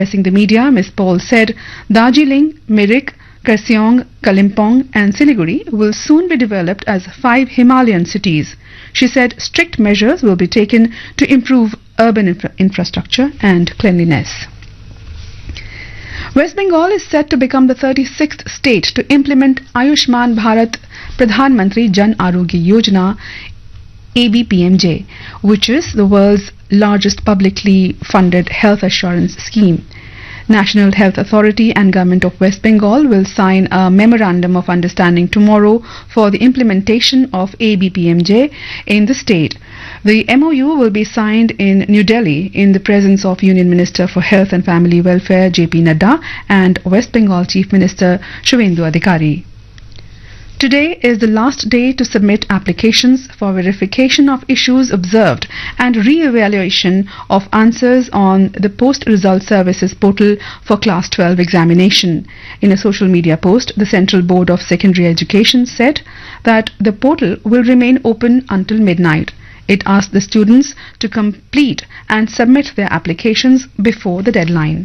Addressing the media, Ms. Paul said Darjeeling, Mirik, Kurseong, Kalimpong and Siliguri will soon be developed as 5 Himalayan cities. She said strict measures will be taken to improve urban infrastructure and cleanliness. West Bengal is set to become the 36th state to implement Ayushman Bharat Pradhan Mantri Jan Arogya Yojana ABPMJ, which is the world's largest publicly funded health assurance scheme. National Health Authority and Government of West Bengal will sign a Memorandum of Understanding tomorrow for the implementation of ABPMJ in the state. The MOU will be signed in New Delhi in the presence of Union Minister for Health and Family Welfare JP Nadda and West Bengal Chief Minister Shubhendu Adhikari. Today is the last day to submit applications for verification of issues observed and re-evaluation of answers on the Post Result Services portal for Class 12 examination. In a social media post, the Central Board of Secondary Education said that the portal will remain open until midnight. It asked the students to complete and submit their applications before the deadline.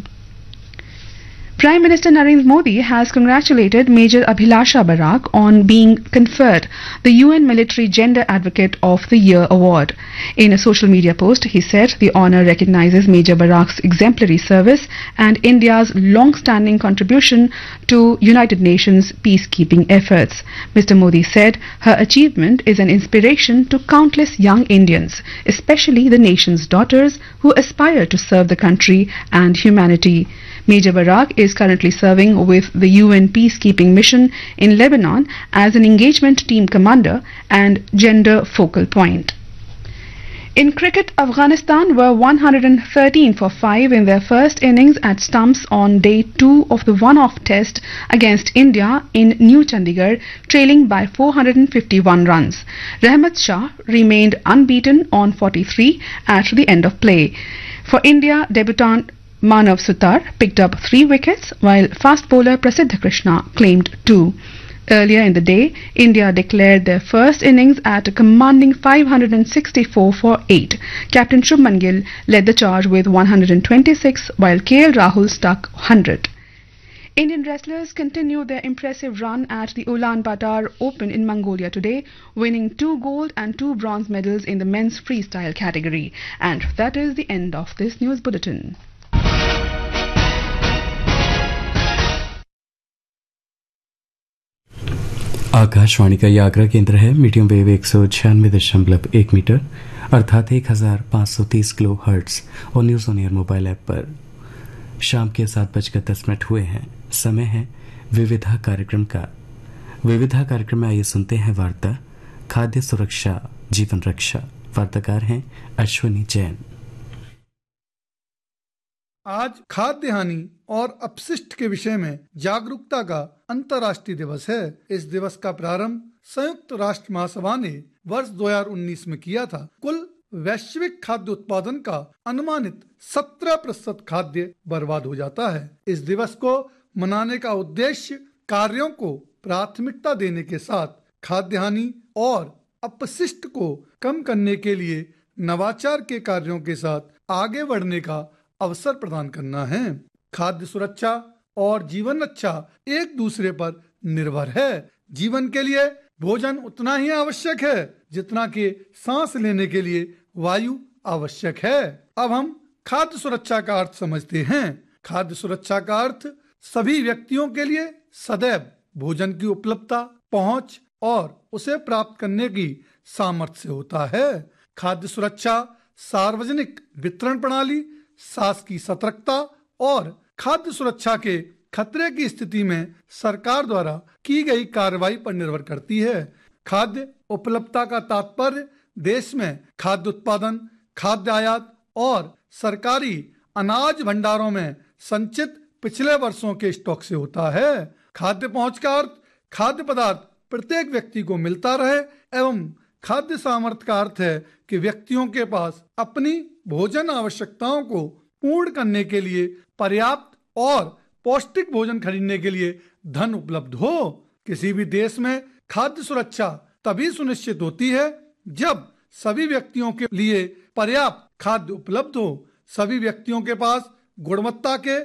Prime Minister Narendra Modi has congratulated Major Abhilasha Barak on being conferred the UN Military Gender Advocate of the Year award. In a social media post, he said the honour recognises Major Barak's exemplary service and India's long-standing contribution to United Nations peacekeeping efforts. Mr. Modi said her achievement is an inspiration to countless young Indians, especially the nation's daughters who aspire to serve the country and humanity. Major Barak is currently serving with the UN peacekeeping mission in Lebanon as an engagement team commander and gender focal point. In cricket, Afghanistan were 113 for 5 in their first innings at stumps on day 2 of the one-off test against India in New Chandigarh, trailing by 451 runs. Rahmat Shah remained unbeaten on 43 at the end of play. For India, debutant Manav Sutar picked up 3 wickets, while fast bowler Prasiddha Krishna claimed 2. Earlier in the day, India declared their first innings at a commanding 564 for 8. Captain Shubman Gill led the charge with 126, while KL Rahul stuck 100. Indian wrestlers continued their impressive run at the Ulaanbaatar Open in Mongolia today, winning 2 gold and 2 bronze medals in the men's freestyle category. And that is the end of this news bulletin. Akashvani का यह आगरा केंद्र है। Medium wave 196.1 metre अर्थात 1530 kilo hertz और news on air mobile app पर शाम के 7:10 हुए हैं। समय है विविधा कार्यक्रम का। विविधा कार्यक्रम में आइए सुनते हैं वार्ता खाद्य सुरक्षा जीवन रक्षा। वार्ताकार हैं अश्विनी जैन। आज खाद्य हानि और अपशिष्ट के विषय में जागरूकता का अंतर्राष्ट्रीय दिवस है। इस दिवस का प्रारंभ संयुक्त राष्ट्र महासभा ने वर्ष 2019 में किया था। कुल वैश्विक खाद्य उत्पादन का अनुमानित 17% खाद्य बर्बाद हो जाता है। इस दिवस को मनाने का उद्देश्य कार्यों को प्राथमिकता देने के साथ खाद्य हानि और अपशिष्ट को कम करने के लिए नवाचार के कार्यों के साथ आगे बढ़ने का अवसर प्रदान करना है। खाद्य सुरक्षा और जीवन रक्षा एक दूसरे पर निर्भर है। जीवन के लिए भोजन उतना ही आवश्यक है जितना कि सांस लेने के लिए वायु आवश्यक है। अब हम खाद्य सुरक्षा का अर्थ समझते हैं। खाद्य सुरक्षा का अर्थ सभी व्यक्तियों के लिए सदैव भोजन की उपलब्धता, पहुंच और उसे प्राप्त करने की सामर्थ्य से होता है। खाद्य सुरक्षा सार्वजनिक वितरण प्रणाली, शासकीय सतर्कता और खाद्य सुरक्षा के खतरे की स्थिति में सरकार द्वारा की गई कार्रवाई पर निर्भर करती है। खाद्य उपलब्धता का तात्पर्य देश में खाद्य उत्पादन, खाद्य आयात और सरकारी अनाज भंडारों में संचित पिछले वर्षों के स्टॉक से होता है। खाद्य पहुंच का अर्थ खाद्य पदार्थ प्रत्येक व्यक्ति को मिलता रहे एवं खाद्य सामर्थ्य का अर्थ है कि व्यक्तियों के पास अपनी भोजन आवश्यकताओं को पूर्ण करने के लिए पर्याप्त और पौष्टिक भोजन खरीदने के लिए धन उपलब्ध हो। किसी भी देश में खाद्य सुरक्षा तभी सुनिश्चित होती है जब सभी व्यक्तियों के लिए पर्याप्त खाद्य उपलब्ध हो, सभी व्यक्तियों के पास गुणवत्ता के